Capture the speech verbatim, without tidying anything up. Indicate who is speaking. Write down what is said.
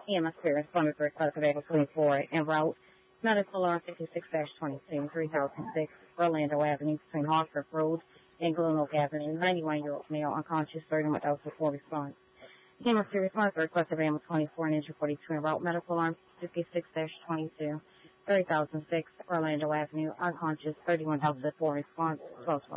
Speaker 1: E M S responded to request available twenty-four en route. Medical alarm fifty-six twenty-two, three thousand six, Orlando Avenue between Hartford Road and Glen Oak Avenue. ninety-one-year-old male unconscious, thirty-one thousand four response. E M S responded to request available twenty-four and injury forty-two en route. Medical alarm fifty-six twenty-two, three thousand six, Orlando Avenue, unconscious, thirty-one thousand four response, twelve twelve.